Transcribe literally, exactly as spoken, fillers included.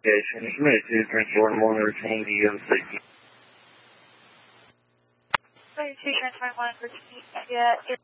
Station, submitted to Transport one, returning to Yoga City. twenty-two, Transport one, Virginia.